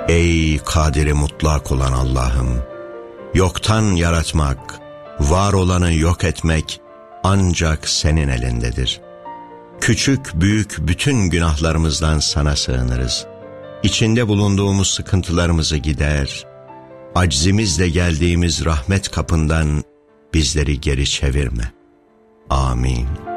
Ey kadiri mutlak olan Allah'ım! Yoktan yaratmak, var olanı yok etmek ancak senin elindedir. Küçük büyük bütün günahlarımızdan sana sığınırız. İçinde bulunduğumuz sıkıntılarımızı gider, aczimizle geldiğimiz rahmet kapından bizleri geri çevirme. Amin.